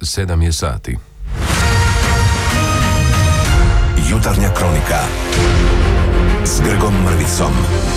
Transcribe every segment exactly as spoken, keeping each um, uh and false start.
sedam je sati. Jutarnja kronika s Grgom Mrvicom.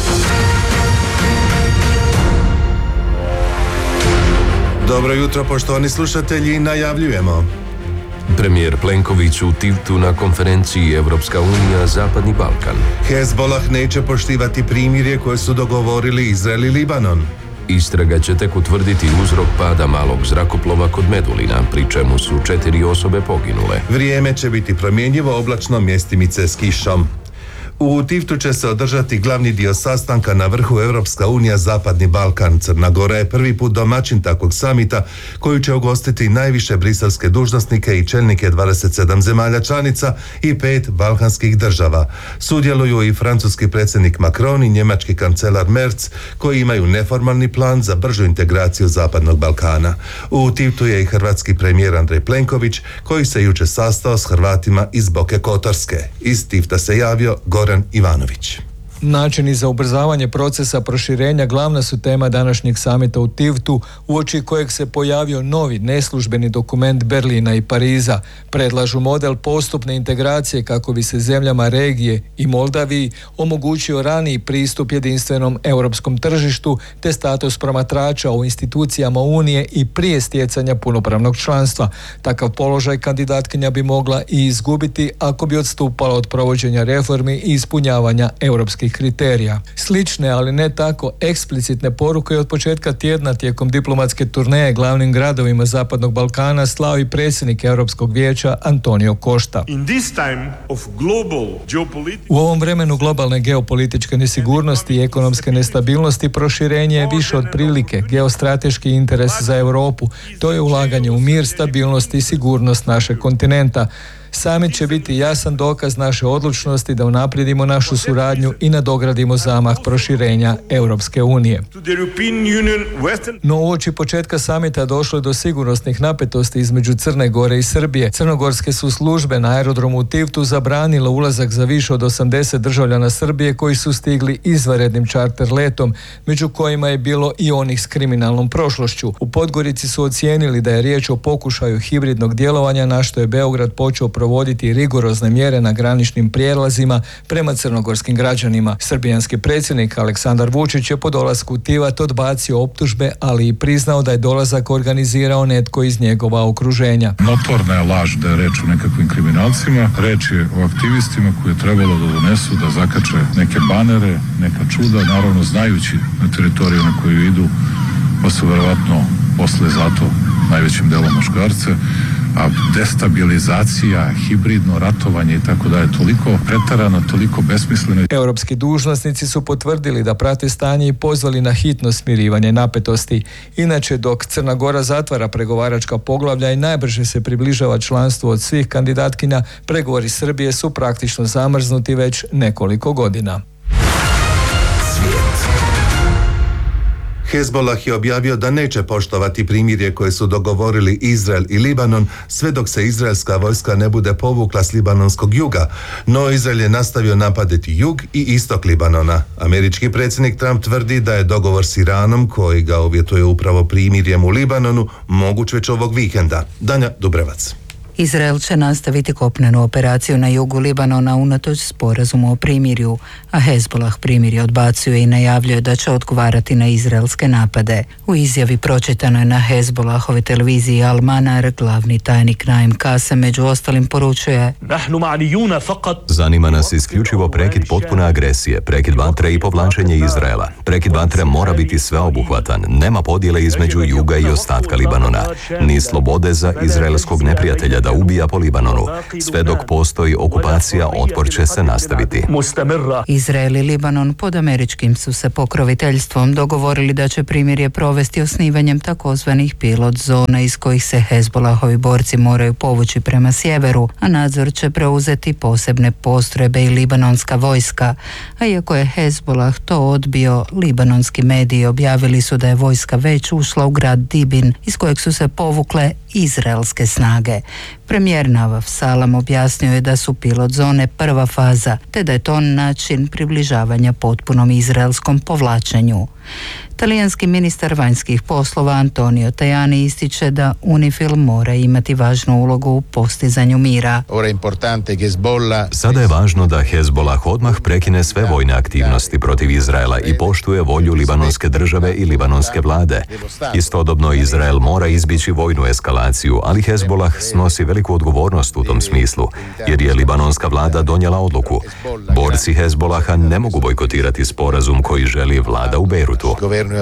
Dobro jutro, poštovani slušatelji, najavljujemo. Premijer Plenković u Tivtu na konferenciji Evropska unija Zapadni Balkan. Hezbolah neće poštivati primirje koje su dogovorili Izrael i Libanon. Istraga će tek utvrditi uzrok pada malog zrakoplova kod Medulina, pri čemu su četiri osobe poginule. Vrijeme će biti promjenjivo, oblačno, mjestimice s kišom. U Tivtu će se održati glavni dio sastanka na vrhu Evropska unija Zapadni Balkan. Crna Gora je prvi put domaćin takvog samita koji će ugostiti najviše briselske dužnosnike i čelnike dvadeset sedam zemalja članica i pet balkanskih država. Sudjeluju i francuski predsjednik Macron i njemački kancelar Merz, koji imaju neformalni plan za bržu integraciju Zapadnog Balkana. U Tivtu je i hrvatski premijer Andrej Plenković, koji se jučer sastao s Hrvatima iz Boke Kotorske. Iz Tivta se javio Goran Ivanović. Načini za ubrzavanje procesa proširenja glavna su tema današnjeg samita u Tivtu, uoči kojeg se pojavio novi neslužbeni dokument Berlina i Pariza. Predlažu model postupne integracije kako bi se zemljama regije i Moldaviji omogućio raniji pristup jedinstvenom europskom tržištu te status promatrača u institucijama Unije i prije stjecanja punopravnog članstva. Takav položaj kandidatkinja bi mogla i izgubiti ako bi odstupala od provođenja reformi i ispunjavanja europskih kriterija. Slične, ali ne tako eksplicitne poruke od početka tjedna tijekom diplomatske turneje glavnim gradovima Zapadnog Balkana slao i predsjednik Europskog vijeća Antonio Costa. U ovom vremenu globalne geopolitičke nesigurnosti i ekonomske nestabilnosti proširenje je više od prilike geostrateški interes za Europu. To je ulaganje u mir, stabilnost i sigurnost našeg kontinenta. Samit će biti jasan dokaz naše odlučnosti da unaprijedimo našu suradnju i nadogradimo zamah proširenja Europske unije. No uoči početka samita došlo je do sigurnosnih napetosti između Crne Gore i Srbije. Crnogorske su službe na aerodromu u Tivtu zabranile ulazak za više od osamdeset državljana Srbije koji su stigli izvanrednim čarter letom, među kojima je bilo i onih s kriminalnom prošlošću. U Podgorici su ocijenili da je riječ o pokušaju hibridnog djelovanja, na što je Beograd počeo provoditi rigorozne mjere na graničnim prijelazima prema crnogorskim građanima. Srbijanski predsjednik Aleksandar Vučić je po dolasku u Tivat odbacio optužbe, ali i priznao da je dolazak organizirao netko iz njegova okruženja. Notorna je laž da je reč o nekakvim kriminalcima, reč je o aktivistima koji je trebalo da donesu, da zakače neke banere, neka čuda, naravno znajući na teritoriju na koju idu, pa su verovatno posle zato najvećim delom muškarce, a destabilizacija, hibridno ratovanje i tako da je toliko pretarano, toliko besmisleno. Europski dužnosnici su potvrdili da prate stanje i pozvali na hitno smirivanje napetosti. Inače, dok Crna Gora zatvara pregovaračka poglavlja i najbrže se približava članstvu od svih kandidatkinja, pregovori Srbije su praktično zamrznuti već nekoliko godina. Hezbolah je objavio da neće poštovati primirje koje su dogovorili Izrael i Libanon sve dok se izraelska vojska ne bude povukla s libanonskog juga, no Izrael je nastavio napadati jug i istok Libanona. Američki predsjednik Trump tvrdi da je dogovor s Iranom, koji ga uvjetuje upravo primirjem u Libanonu, moguć već ovog vikenda. Danja Dubrevac. Izrael će nastaviti kopnenu operaciju na jugu Libanona unatoč sporazumu o primirju, a Hezbolah primirje odbacuje i najavljuje da će odgovarati na izraelske napade. U izjavi pročitanoj na Hezbolahove televiziji Al Manar, glavni tajnik Naim Kasem među ostalim poručuje: Zanima nas isključivo prekid potpune agresije, prekid vatre i povlačenje Izraela. Prekid vatre mora biti sveobuhvatan, nema podjele između juga i ostatka Libanona, ni slobode za izraelskog neprijatelja da ubija po Libanonu. Sve dok postoji okupacija, otpor će se nastaviti. Izrael i Libanon pod američkim su se pokroviteljstvom dogovorili da će primirje provesti osnivanjem takozvanih pilot zona iz kojih se Hezbolahovi borci moraju povući prema sjeveru, a nadzor će preuzeti posebne postrojbe i libanonska vojska. A iako je Hezbolah to odbio, libanonski mediji objavili su da je vojska već ušla u grad Dibin iz kojeg su se povukle izraelske snage. Premijer Navaf Salam objasnio je da su pilot zone prva faza, te da je to način približavanja potpunom izraelskom povlačenju. Talijanski ministar vanjskih poslova Antonio Tajani ističe da UNIFIL mora imati važnu ulogu u postizanju mira. Sada je važno da Hezbollah odmah prekine sve vojne aktivnosti protiv Izraela i poštuje volju libanonske države i libanonske vlade. Istodobno Izrael mora izbjeći vojnu eskalaciju, ali Hezbollah snosi veliku odgovornost u tom smislu, jer je libanonska vlada donijela odluku. Borci Hezbollaha ne mogu bojkotirati sporazum koji želi vlada u Bejrutu.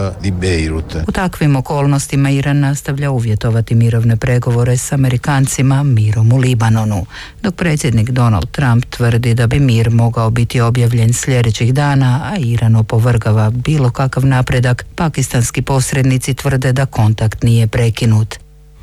U takvim okolnostima Iran nastavlja uvjetovati mirovne pregovore s Amerikancima mirom u Libanonu, dok predsjednik Donald Trump tvrdi da bi mir mogao biti objavljen sljedećih dana, a Iran opovrgava bilo kakav napredak. Pakistanski posrednici tvrde da kontakt nije prekinut.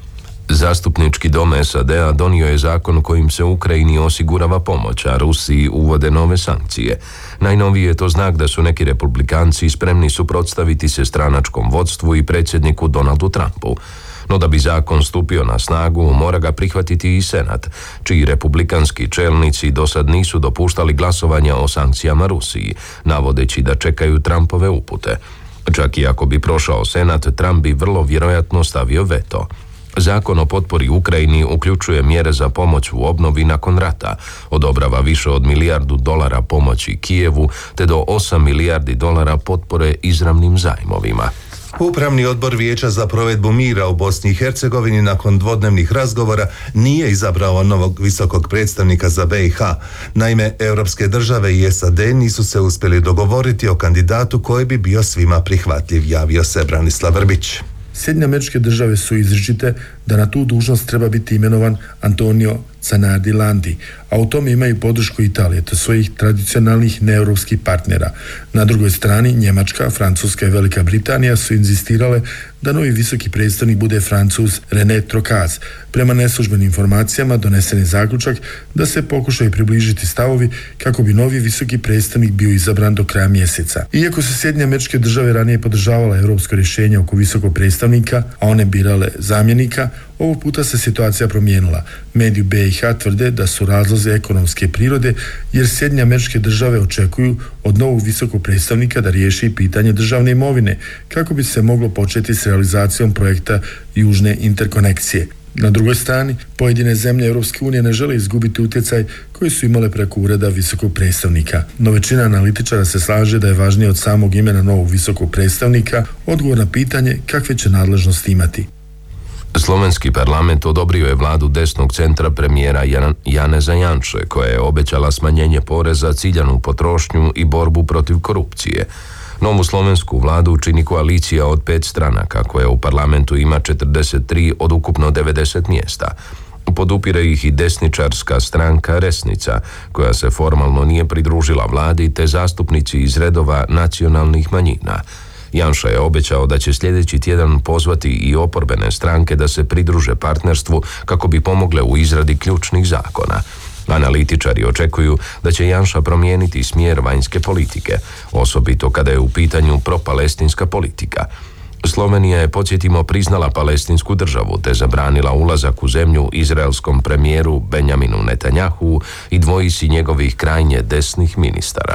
Zastupnički dom S A D-a donio je zakon kojim se Ukrajini osigurava pomoć, a Rusiji uvode nove sankcije. Najnoviji je to znak da su neki republikanci spremni suprotstaviti se stranačkom vodstvu i predsjedniku Donaldu Trumpu. No da bi zakon stupio na snagu, mora ga prihvatiti i Senat, čiji republikanski čelnici do sad nisu dopuštali glasovanja o sankcijama Rusiji, navodeći da čekaju Trumpove upute. Čak i ako bi prošao Senat, Trump bi vrlo vjerojatno stavio veto. Zakon o potpori Ukrajini uključuje mjere za pomoć u obnovi nakon rata, odobrava više od milijardu dolara pomoći Kijevu, te do osam milijardi dolara potpore izravnim zajmovima. Upravni odbor Vijeća za provedbu mira u Bosni i Hercegovini nakon dvodnevnih razgovora nije izabrao novog visokog predstavnika za B i H. Naime, europske države i S A D nisu se uspjeli dogovoriti o kandidatu koji bi bio svima prihvatljiv, javio se Branislav Vrbić. Sjedinjene Američke Države su izričite da na tu dužnost treba biti imenovan Antonio Zanardi Landi, a u tome imaju podršku Italije te svojih tradicionalnih neeuropskih partnera. Na drugoj strani Njemačka, Francuska i Velika Britanija su inzistirale da novi visoki predstavnik bude Francuz René Trocaz. Prema neslužbenim informacijama donesen je zaključak da se pokušaju približiti stavovi kako bi novi visoki predstavnik bio izabran do kraja mjeseca. Iako su Sjedinjene Američke Države ranije podržavala europsko rješenje oko visokog predstavnika, a one birale zamjenika, ovog puta se situacija promijenila. Mediji B i H tvrde da su razlozi ekonomske prirode, jer Sjedinjene Američke Države očekuju od novog visokog predstavnika da riješi pitanje državne imovine, kako bi se moglo početi s realizacijom projekta Južne interkonekcije. Na drugoj strani, pojedine zemlje Europske unije ne žele izgubiti utjecaj koji su imale preko ureda visokog predstavnika. No većina analitičara se slaže da je važnije od samog imena novog visokog predstavnika odgovor na pitanje kakve će nadležnosti imati. Slovenski parlament odobrio je vladu desnog centra premijera Jan, Janeza Janše, koja je obećala smanjenje poreza, ciljanu potrošnju i borbu protiv korupcije. Novu slovensku vladu čini koalicija od pet stranaka, koja u parlamentu ima četrdeset tri od ukupno devedeset mjesta. Podupire ih i desničarska stranka Resnica, koja se formalno nije pridružila vladi, te zastupnici iz redova nacionalnih manjina. Janša je obećao da će sljedeći tjedan pozvati i oporbene stranke da se pridruže partnerstvu kako bi pomogle u izradi ključnih zakona. Analitičari očekuju da će Janša promijeniti smjer vanjske politike, osobito kada je u pitanju propalestinska politika. Slovenija je, podsjetimo, priznala palestinsku državu te zabranila ulazak u zemlju izraelskom premijeru Benjaminu Netanjahu i dvojici njegovih krajnje desnih ministara.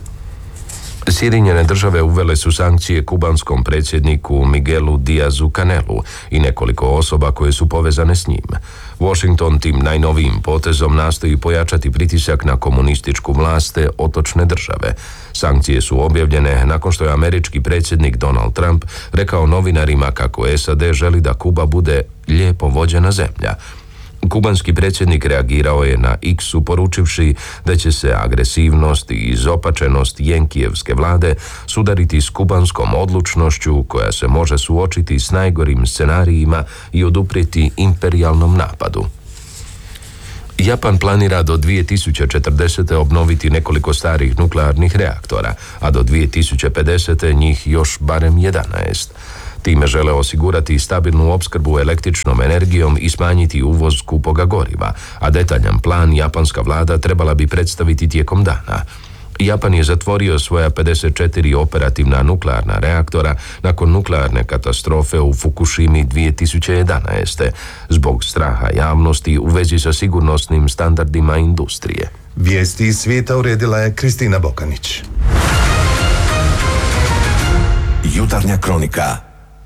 Sjedinjene države uvele su sankcije kubanskom predsjedniku Miguelu Diazu Canelu i nekoliko osoba koje su povezane s njim. Washington tim najnovijim potezom nastoji pojačati pritisak na komunističku vlast te otočne države. Sankcije su objavljene nakon što je američki predsjednik Donald Trump rekao novinarima kako S A D želi da Kuba bude lijepo vođena zemlja. Kubanski predsjednik reagirao je na X-u poručivši da će se agresivnost i izopačenost Jenkijevske vlade sudariti s kubanskom odlučnošću koja se može suočiti s najgorim scenarijima i oduprijeti imperijalnom napadu. Japan planira do dvije tisuće četrdesete obnoviti nekoliko starih nuklearnih reaktora, a do dvije tisuće pedesete njih još barem jedanaest. Time žele osigurati stabilnu opskrbu električnom energijom i smanjiti uvoz skupoga goriva, a detaljan plan japanska vlada trebala bi predstaviti tijekom dana. Japan je zatvorio svoja pedeset četiri operativna nuklearna reaktora nakon nuklearne katastrofe u Fukushimi dvije tisuće jedanaeste zbog straha javnosti u vezi sa sigurnosnim standardima industrije. Vijesti iz svijeta uredila je Kristina Bokanić. Jutarnja kronika.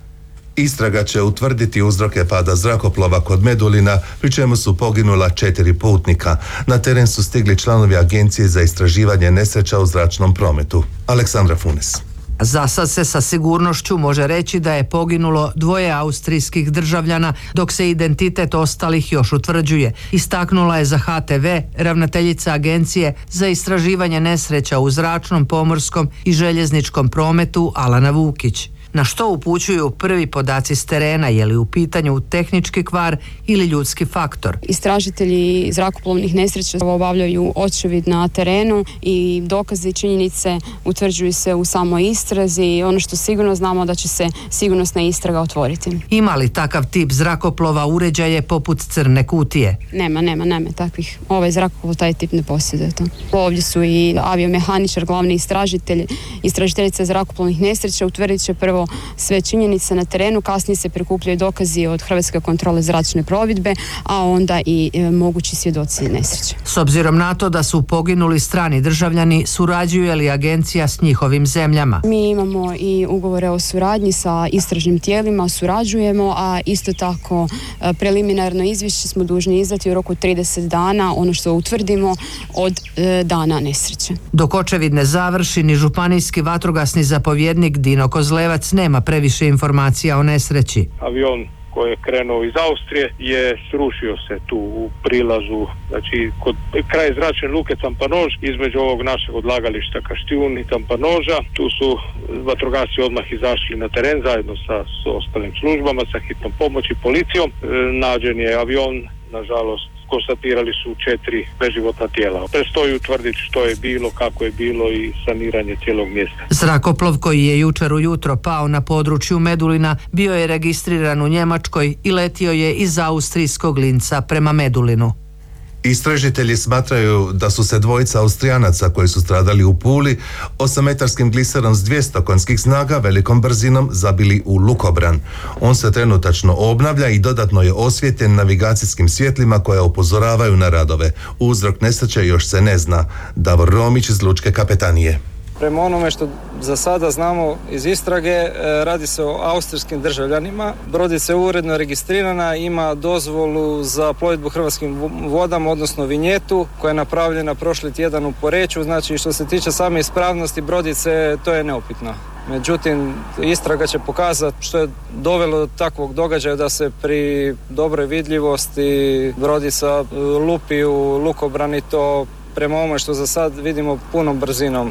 Istraga će utvrditi uzroke pada zrakoplova kod Medulina, pri čemu su poginula četiri putnika. Na teren su stigli članovi Agencije za istraživanje nesreća u zračnom prometu. Aleksandra Funes. Za sad se sa sigurnošću može reći da je poginulo dvoje austrijskih državljana, dok se identitet ostalih još utvrđuje. Istaknula je za H T V ravnateljica Agencije za istraživanje nesreća u zračnom, pomorskom i željezničkom prometu Alana Vukić. Na što upućuju prvi podaci s terena, je li u pitanju tehnički kvar ili ljudski faktor? Istražitelji zrakoplovnih nesreća obavljaju očevid na terenu i dokazi i činjenice utvrđuju se u samoj istrazi i ono što sigurno znamo da će se sigurnosna istraga otvoriti. Ima li takav tip zrakoplova uređaje poput crne kutije? Nema, nema, nema takvih. Ovaj zrakoplov taj tip ne posjeduje to. Ovdje su i aviomehaničar, glavni istražitelj, istražiteljica zrakoplovnih nesreća, utvrdit će prvo sve činjenice na terenu, kasnije se prikupljaju dokazi od Hrvatske kontrole zračne plovidbe, a onda i e, mogući svjedoci nesreće. S obzirom na to da su poginuli strani državljani, surađuje li agencija s njihovim zemljama? Mi imamo i ugovore o suradnji sa istražnim tijelima, surađujemo, a isto tako e, preliminarno izvješće smo dužni izdati u roku trideset dana, ono što utvrdimo od e, dana nesreće. Dok očevid ne završi, ni županijski vatrogasni zapovjednik Dino Kozlevac nema previše informacija o nesreći. Avion koji je krenuo iz Austrije je srušio se tu u prilazu, znači kod kraj zračne luke Tampanož, između ovog našeg odlagališta Kaštijun i Tampanoža. Tu su vatrogasci odmah izašli na teren zajedno sa, s ostalim službama, sa hitnom pomoći, policijom. E, nađen je avion, nažalost konstatirali su četiri beživotna tijela. Predstoji utvrditi što je bilo, kako je bilo i saniranje cijelog mjesta. Zrakoplov koji je jučer ujutro pao na području Medulina bio je registriran u Njemačkoj i letio je iz austrijskog Linca prema Medulinu. Istražitelji smatraju da su se dvojica Austrijanaca koji su stradali u Puli osametarskim gliserom s dvjesto konjskih snaga velikom brzinom zabili u lukobran. On se trenutačno obnavlja i dodatno je osvijetljen navigacijskim svjetlima koja upozoravaju na radove. Uzrok nesreće još se ne zna. Davor Romić iz Lučke kapetanije. Prema onome što za sada znamo iz istrage, radi se o austrijskim državljanima. Brodica je uredno registrirana, ima dozvolu za plovidbu hrvatskim vodama, odnosno vinjetu, koja je napravljena prošli tjedan u Poreču. Znači, što se tiče same ispravnosti brodice, to je neupitno. Međutim, istraga će pokazati što je dovelo do takvog događaja da se pri dobroj vidljivosti brodica lupi u lukobran i to prema ovome što za sad vidimo punom brzinom.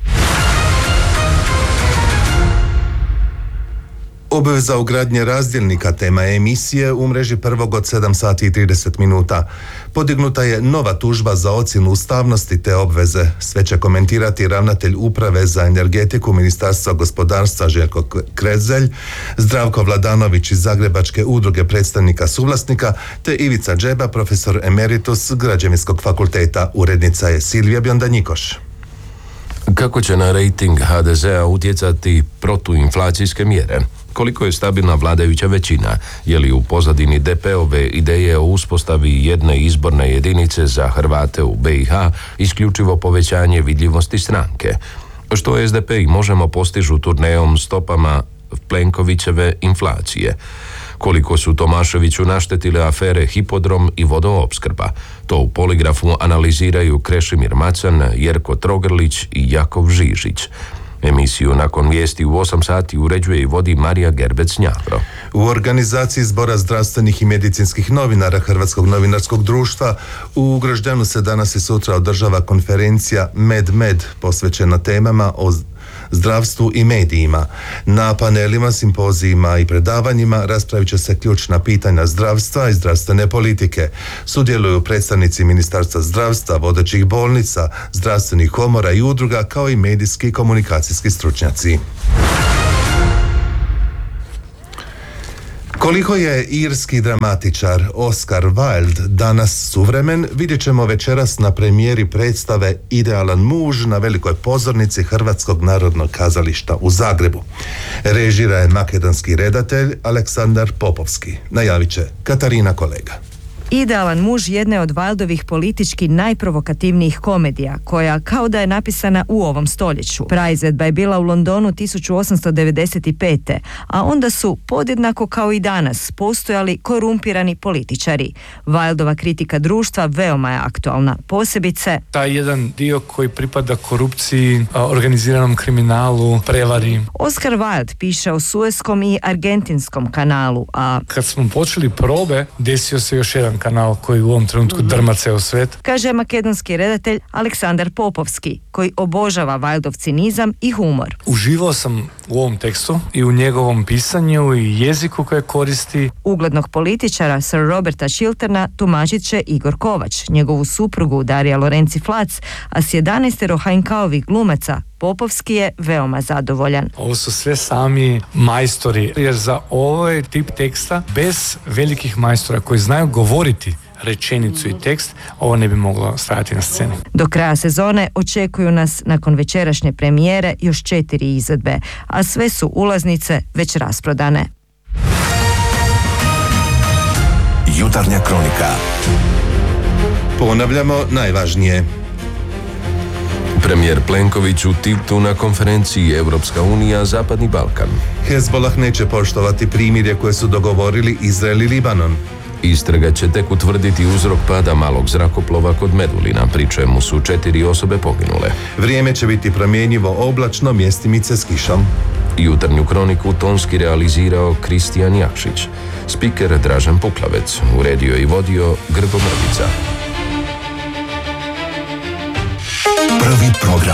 Obveza ugradnje razdjelnika tema emisije u mreži prvog od sedam sati i trideset minuta. Podignuta je nova tužba za ocjenu ustavnosti te obveze. Sve će komentirati ravnatelj Uprave za energetiku Ministarstva gospodarstva Željko Krezelj, Zdravko Vladanović iz Zagrebačke udruge predstavnika suvlasnika te Ivica Džeba, profesor emeritus Građevinskog fakulteta. Urednica je Silvija Bjonda-Njikoš. Kako će na rejting ha de zea utjecati protuinflacijske mjere? Koliko je stabilna vladajuća većina? Je li u pozadini de pe-ove ideje o uspostavi jedne izborne jedinice za Hrvate u be i ha isključivo povećanje vidljivosti stranke? Što es de pe i Možemo postižu turnejom stopama Plenkovićeve inflacije? Koliko su Tomaševiću naštetile afere Hipodrom i vodoopskrba? To u Poligrafu analiziraju Krešimir Macan, Jerko Trogrlić i Jakov Žižić. Emisiju nakon vijesti u osam sati uređuje i vodi Marija Gerbec-Njavro. U organizaciji Zbora zdravstvenih i medicinskih novinara Hrvatskog novinarskog društva u Grožđanu se danas i sutra održava konferencija Med-Med posvećena temama o zdravstvu i medijima. Na panelima, simpozijima i predavanjima raspravit će se ključna pitanja zdravstva i zdravstvene politike. Sudjeluju predstavnici Ministarstva zdravstva, vodećih bolnica, zdravstvenih komora i udruga, kao i medijski i komunikacijski stručnjaci. Koliko je irski dramatičar Oscar Wilde danas suvremen, vidjet ćemo večeras na premijeri predstave Idealan muž na velikoj pozornici Hrvatskog narodnog kazališta u Zagrebu. Režira je makedonski redatelj Aleksandar Popovski. Najavit će Katarina Kolega. Idealan muž jedne od Wildovih politički najprovokativnijih komedija, koja kao da je napisana u ovom stoljeću. Praizvedba je bila u Londonu tisuću osamsto devedeset pete. a onda su, podjednako kao i danas, postojali korumpirani političari. Wildova kritika društva veoma je aktualna, posebice taj jedan dio koji pripada korupciji, organiziranom kriminalu, prevari. Oscar Wilde piše o Suezkom i Argentinskom kanalu, a kad smo počeli probe, desio se još jedan kanal koji u ovom trenutku drma ceo svet. Kaže makedonski redatelj Aleksandar Popovski, koji obožava Wildov cinizam i humor. Uživao sam u ovom tekstu i u njegovom pisanju i jeziku koje koristi. Uglednog političara Sir Roberta Chilterna tumačit će Igor Kovač, njegovu suprugu Darija Lorenci Flac, a s jedanaestero Hajnkaovih glumaca Popovski je veoma zadovoljan. Ovo su sve sami majstori, jer za ovaj tip teksta bez velikih majstora koji znaju govoriti rečenicu i tekst, ovo ne bi moglo stajati na sceni. Do kraja sezone očekuju nas nakon večerašnje premijere još četiri izvedbe, a sve su ulaznice već rasprodane. Jutarnja kronika. Ponavljamo najvažnije. Premijer Plenković u Tivtu na konferenciji Europska unija Zapadni Balkan. Hezbollah neće poštovati primirje koje su dogovorili Izrael i Libanon. Istraga će tek utvrditi uzrok pada malog zrakoplova kod Medulina, pri čemu su četiri osobe poginule. Vrijeme će biti promjenjivo, oblačno, mjestimice s kišom. Jutarnju kroniku tonski realizirao Kristijan Jakšić. Spiker Dražen Puklavec, uredio i vodio Grgo Mrvica. Prvi program.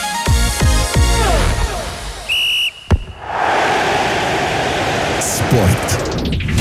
Sport.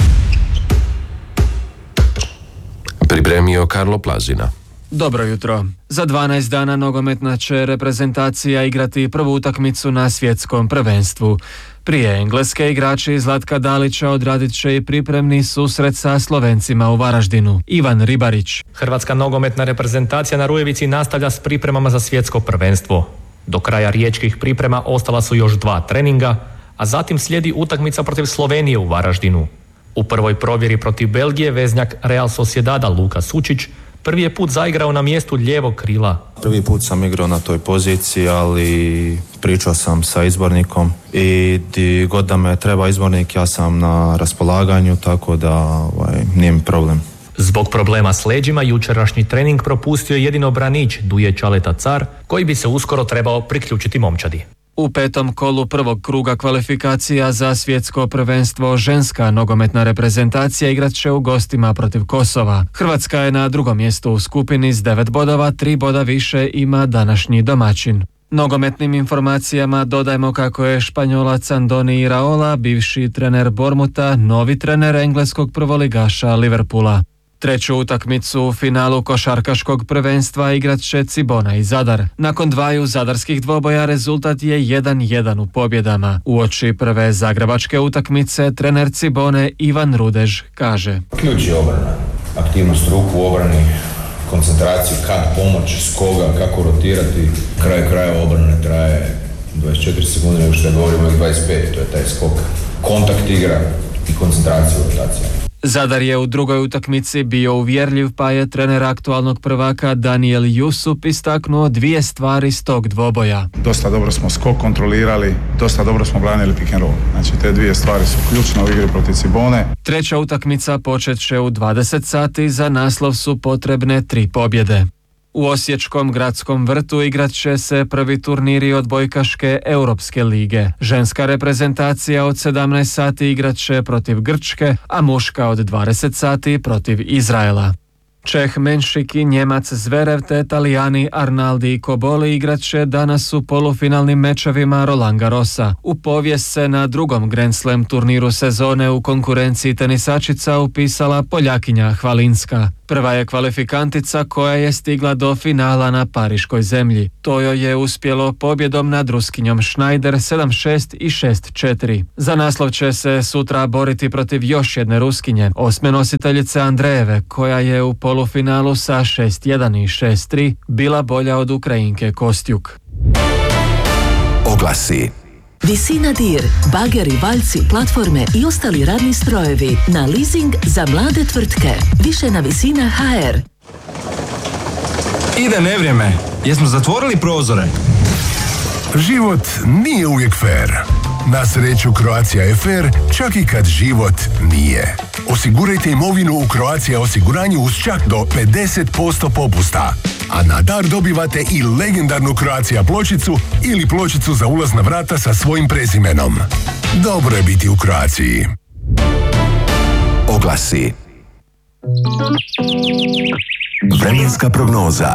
Pripremio Karlo Plazina. Dobro jutro. Za dvanaest dana nogometna će reprezentacija igrati prvu utakmicu na svjetskom prvenstvu. Prije Engleske igrači Zlatka Dalića odradit će i pripremni susret sa Slovencima u Varaždinu. Ivan Ribarić. Hrvatska nogometna reprezentacija na Rujevici nastavlja s pripremama za svjetsko prvenstvo. Do kraja riječkih priprema ostala su još dva treninga, a zatim slijedi utakmica protiv Slovenije u Varaždinu. U prvoj provjeri protiv Belgije veznjak Real Sociedada Luka Sučić prvi je put zaigrao na mjestu lijevog krila. Prvi put sam igrao na toj poziciji, ali pričao sam sa izbornikom i di god da me treba izbornik, ja sam na raspolaganju, tako da ovaj, nije mi problem. Zbog problema s leđima jučerašnji trening propustio je jedino branič Duje Čaleta Car, koji bi se uskoro trebao priključiti momčadi. U petom kolu prvog kruga kvalifikacija za svjetsko prvenstvo ženska nogometna reprezentacija igrat će u gostima protiv Kosova. Hrvatska je na drugom mjestu u skupini s devet bodova, tri boda više ima današnji domaćin. Nogometnim informacijama dodajemo kako je Španjolac Andoni Iraola, bivši trener Bormuta, novi trener engleskog prvoligaša Liverpoola. Treću utakmicu u finalu košarkaškog prvenstva igrat će Cibona i Zadar. Nakon dvaju zadarskih dvoboja rezultat je jedan jedan u pobjedama. Uoči prve zagrebačke utakmice trener Cibone Ivan Rudež kaže: Ključ je obrana. Aktivnost ruku u obrani, koncentraciju, kad pomoć, s koga, kako rotirati. Kraj kraja obrane traje dvadeset četiri sekunde, nego što ja govorim uvijek dvadeset pet, to je taj skok. Kontakt igra i koncentraciju rotacija. Zadar je u drugoj utakmici bio uvjerljiv, pa je trener aktualnog prvaka Daniel Jusup istaknuo dvije stvari s tog dvoboja. Dosta dobro smo skok kontrolirali, dosta dobro smo branili pick and roll. Znači te dvije stvari su ključne u igri protiv Cibone. Treća utakmica počet će u dvadeset sati, za naslov su potrebne tri pobjede. U Osječkom gradskom vrtu igrat će se prvi turniri odbojkaške Europske lige. Ženska reprezentacija od sedamnaest sati igrat će protiv Grčke, a muška od dvadeset sati protiv Izraela. Čeh Menšik i Njemac Zverev te Italijani Arnaldi i Koboli igrat će danas u polufinalnim mečevima Roland Garrosa. U povijest se na drugom Grand Slam turniru sezone u konkurenciji tenisačica upisala Poljakinja Hvalinska. Prva je kvalifikantica koja je stigla do finala na pariškoj zemlji. To joj je uspjelo pobjedom nad Ruskinjom Schneider sedam šest i šest četiri. Za naslov će se sutra boriti protiv još jedne Ruskinje, osme nositeljice Andrejeve, koja je u polufinalu sa šest jedan i šest tri bila bolja od Ukrajinke Kostjuk. Oglasi. Visina dir, bageri, valjci, platforme i ostali radni strojevi na leasing za mlade tvrtke. Više na Visina ha er. Ide nevrijeme. Jesmo zatvorili prozore? Život nije uvijek fair. Na sreću Croatia je fair čak i kad život nije. Osigurajte imovinu u Croatia osiguranju uz čak do pedeset posto popusta. A na dar dobivate i legendarnu Croatia pločicu ili pločicu za ulaz na vrata sa svojim prezimenom. Dobro je biti u Croaciji. Oglasi. Vremenska prognoza.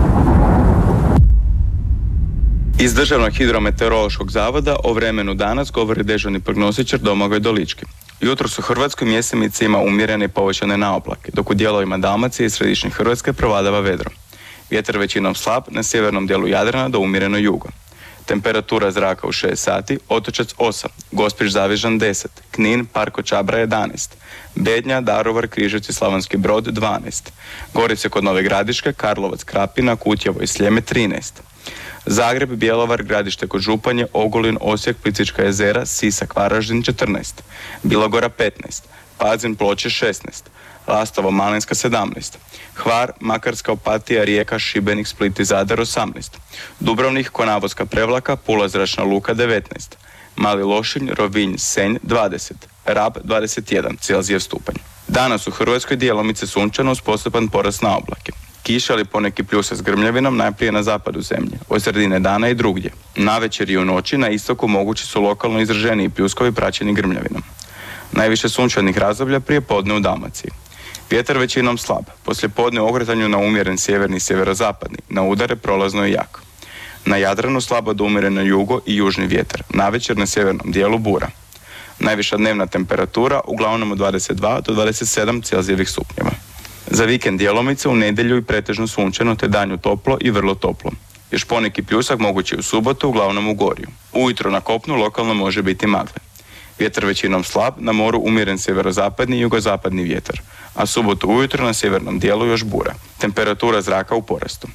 Iz Državnog hidrometeorološkog zavoda o vremenu danas govori dežurni prognostičar Domagoj Dolički. Jutros u Hrvatskoj mjesemice ima umjerene i povećane naoblake, dok u dijelovima Dalmacije i središnje Hrvatske prevladava vedro. Vjetar većinom slab, na sjevernom dijelu Jadrana do umjereno jugo. Temperatura zraka u šest sati, Otočac osam, Gospić Zavižan deset, Knin, Parko Čabra jedanaest, Bednja, Daruvar, Križevci, Slavonski Brod dvanaest, Gorice kod Nove Gradiške, Karlovac, Krapina, Kutjevo i Sljeme trinaest. Zagreb, Bjelovar, Gradište kod Županje, Ogulin, Osijek, Plitvička jezera, Sisak, Varaždin četrnaest, Bilogora petnaest, Pazin, Ploče šesnaest, Lastovo, Malinska sedamnaest, Hvar, Makarska, Opatija, Rijeka, Šibenik, Split i Zadar osamnaest, Dubrovnik, Konavoska Prevlaka, Pula Zračna luka devetnaest, Mali Lošinj, Rovinj, Senj dvadeset, Rab dvadeset jedan Celzijev stupanj. Danas u Hrvatskoj djelomice sunčano uz postupan porast na oblake. Kiša ili poneki pljusak s grmljavinom najprije na zapadu zemlje, od sredine dana i drugdje. Navečer i u noći na istoku mogući su lokalno izraženiji pljuskovi praćeni grmljavinom. Najviše sunčanih razdoblja prije podne u Dalmaciji. Vjetar većinom slab, poslije podne u okretanju na umjeren sjeverni i sjeverozapadni, na udare prolazno i jak. Na Jadranu slabo do umjereno jugo i južni vjetar, navečer na sjevernom dijelu bura. Najviša dnevna temperatura uglavnom od dvadeset dva do dvadeset sedam Celzijevih stupnjeva. Za vikend djelomice u nedjelju i pretežno sunčano te danju toplo i vrlo toplo. Još poneki pljusak mogući u subotu, uglavnom u Gorju. Ujutro na kopnu lokalno može biti magle. Vjetar većinom slab, na moru umjeren sjeverozapadni i jugozapadni vjetar, a subotu ujutro na sjevernom dijelu još bura. Temperatura zraka u porastu.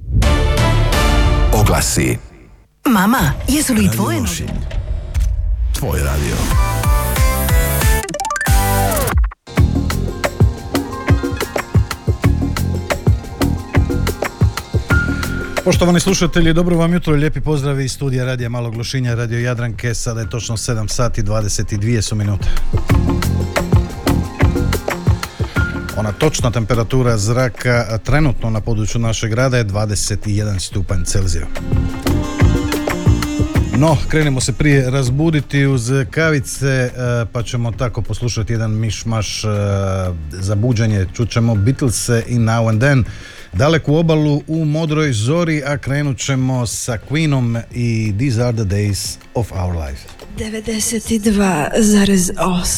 Oglasi. Mama, jesu li i tvoje nože? Tvoj radio. Poštovani slušatelji, dobro vam jutro i lijepi pozdravi iz studija Radija Malog Lošinja, Radio Jadranke. Sada je točno sedam sati dvadeset dvije su minute. Ona točna temperatura zraka trenutno na području našeg grada je dvadeset jedan stupanj Celzija. No, krenemo se prije razbuditi uz kavice, pa ćemo tako poslušati jedan mišmaš za buđenje. Čućemo Beatlese i Now and Then, Daleku obalu u modroj zori, a krenut ćemo sa Queenom i These Are the Days of Our Life. devedeset dva zarez osam